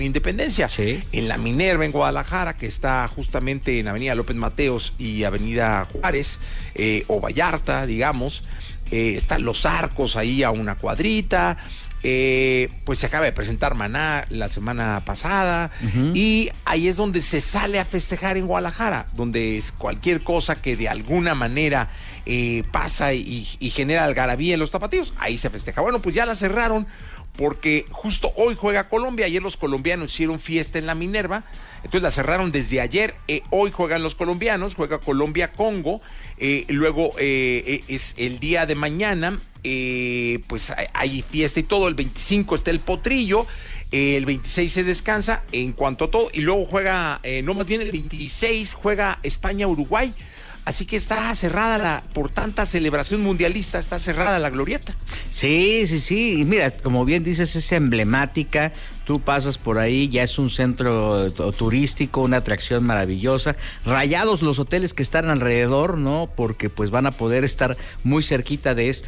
Independencia, sí, en la Minerva en Guadalajara, que está justamente en Avenida López Mateos y Avenida Juárez, o Vallarta, digamos. Están Los Arcos ahí a una cuadrita. Pues se acaba de presentar Maná la semana pasada, y ahí es donde se sale a festejar en Guadalajara, donde es cualquier cosa que de alguna manera pasa y genera algarabía en los tapatíos, ahí se festeja. Bueno, pues ya la cerraron porque justo hoy juega Colombia. Ayer los colombianos hicieron fiesta en la Minerva, entonces la cerraron desde ayer. Hoy juegan los colombianos, juega Colombia-Congo, luego es el día de mañana, pues hay fiesta y todo. El 25 está el Potrillo, el 26 se descansa en cuanto a todo, y luego juega, no, más bien el 26 juega España-Uruguay. Así que está cerrada por tanta celebración mundialista, está cerrada la glorieta. Sí, y mira, como bien dices, es emblemática. Tú pasas por ahí, ya es un centro turístico, una atracción maravillosa. Rayados los hoteles que están alrededor, ¿no? Porque pues van a poder estar muy cerquita pues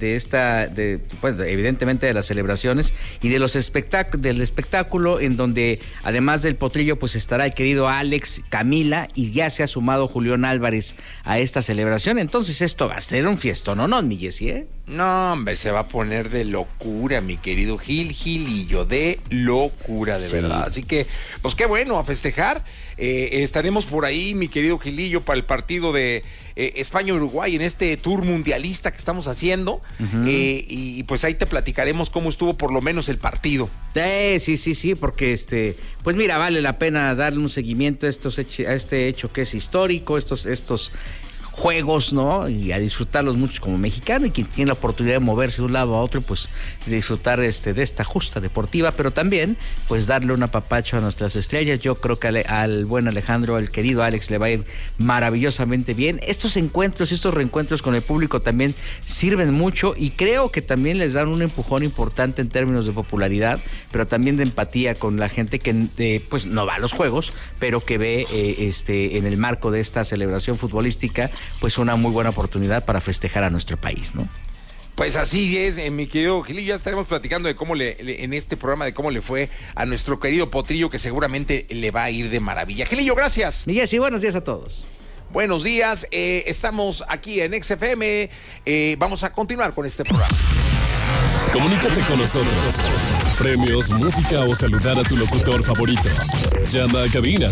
evidentemente de las celebraciones y de los del espectáculo, en donde además del Potrillo pues estará el querido Alex, Camila, y ya se ha sumado Julián Álvarez a esta celebración. Entonces esto va a ser un fiestón, ¿no, mi Jessy, eh? No, hombre, se va a poner de locura, mi querido Gilillo, de locura, de verdad. Así que, pues qué bueno, a festejar. Estaremos por ahí, mi querido Gilillo, para el partido de España-Uruguay en este tour mundialista que estamos haciendo. Y pues ahí te platicaremos cómo estuvo por lo menos el partido. Sí, porque pues mira, vale la pena darle un seguimiento a este hecho que es histórico, estos juegos, ¿no? Y a disfrutarlos mucho como mexicano, y quien tiene la oportunidad de moverse de un lado a otro, pues de disfrutar de esta justa deportiva, pero también pues darle un apapacho a nuestras estrellas. Yo creo que al buen Alejandro, al querido Alex, le va a ir maravillosamente bien. Estos reencuentros con el público también sirven mucho, y creo que también les dan un empujón importante en términos de popularidad, pero también de empatía con la gente que pues no va a los juegos, pero que ve en el marco de esta celebración futbolística pues una muy buena oportunidad para festejar a nuestro país, ¿no? Pues así es, mi querido Gilillo. Ya estaremos platicando de cómo en este programa de cómo le fue a nuestro querido Potrillo, que seguramente le va a ir de maravilla. Gilillo, gracias. Miguel, sí, buenos días a todos. Buenos días, estamos aquí en XFM, vamos a continuar con este programa. Comunícate con nosotros. Premios, música o saludar a tu locutor favorito. Llama a cabina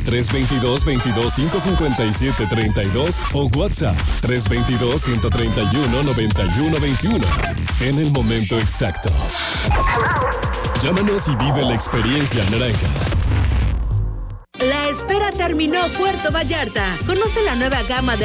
322-557-32 o WhatsApp 322-131-9121. En el momento exacto. Llámanos y vive la experiencia naranja. La espera terminó, Puerto Vallarta. Conoce la nueva gama de